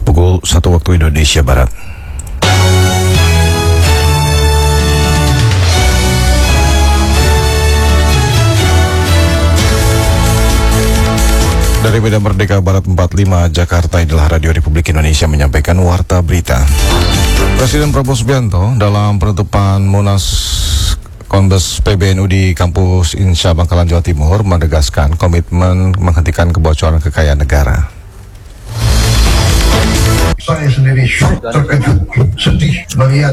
pukul 1 waktu Indonesia Barat. Dari Medan Merdeka Barat 45 Jakarta, inilah Radio Republik Indonesia menyampaikan warta berita. Presiden Prabowo Subianto dalam penutupan Munas Kombes PBNU di Kampus Insya Bangkalan, Jawa Timur menegaskan komitmen menghentikan kebocoran kekayaan negara. Saya sendiri terkejut, sedih melihat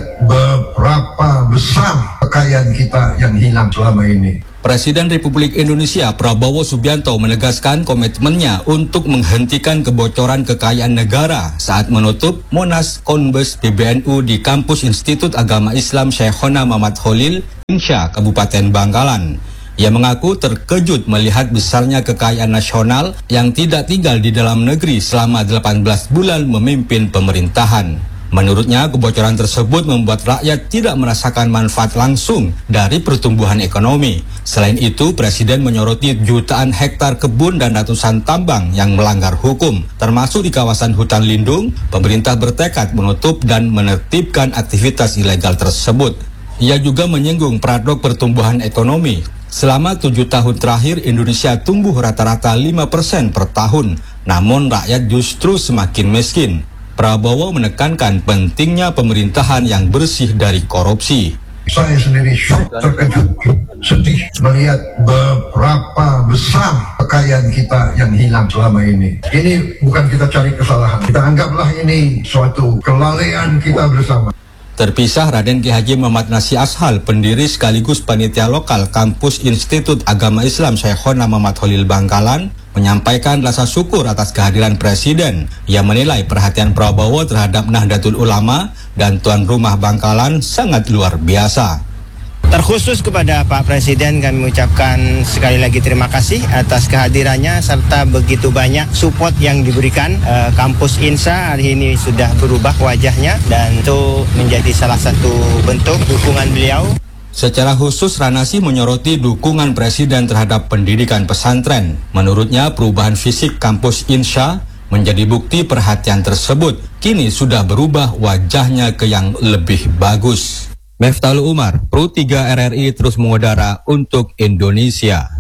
beberapa besar kekayaan kita yang hilang selama ini. Presiden Republik Indonesia Prabowo Subianto menegaskan komitmennya untuk menghentikan kebocoran kekayaan negara saat menutup Munas Kombes PBNU di Kampus Institut Agama Islam Syekhona Muhammad Khalil, Insya, Kabupaten Bangkalan. Ia mengaku terkejut melihat besarnya kekayaan nasional yang tidak tinggal di dalam negeri selama 18 bulan memimpin pemerintahan. Menurutnya, kebocoran tersebut membuat rakyat tidak merasakan manfaat langsung dari pertumbuhan ekonomi. Selain itu, Presiden menyoroti jutaan hektar kebun dan ratusan tambang yang melanggar hukum. Termasuk di kawasan hutan lindung, pemerintah bertekad menutup dan menertibkan aktivitas ilegal tersebut. Ia juga menyinggung paradok pertumbuhan ekonomi. Selama 7 tahun terakhir, Indonesia tumbuh rata-rata 5% per tahun, namun rakyat justru semakin miskin. Prabowo menekankan pentingnya pemerintahan yang bersih dari korupsi. Saya sendiri terkejut, sedih melihat beberapa besar kekayaan kita yang hilang selama ini. Ini bukan kita cari kesalahan, kita anggaplah ini suatu kelalaian kita bersama. Terpisah, Raden Ki Haji Muhammad Nasir Ashal, pendiri sekaligus panitia lokal Kampus Institut Agama Islam Syekhona Muhammad Khalil Bangkalan, menyampaikan rasa syukur atas kehadiran Presiden. Ia menilai perhatian Prabowo terhadap Nahdlatul Ulama dan tuan rumah Bangkalan sangat luar biasa. Terkhusus kepada Pak Presiden, kami mengucapkan sekali lagi terima kasih atas kehadirannya serta begitu banyak support yang diberikan. Kampus Insya hari ini sudah berubah wajahnya dan itu menjadi salah satu bentuk dukungan beliau. Secara khusus, Ranasi menyoroti dukungan Presiden terhadap pendidikan pesantren. Menurutnya, perubahan fisik Kampus Insya menjadi bukti perhatian tersebut. Kini sudah berubah wajahnya ke yang lebih bagus. Meftalu Umar, Pro 3 RRI terus mengudara untuk Indonesia.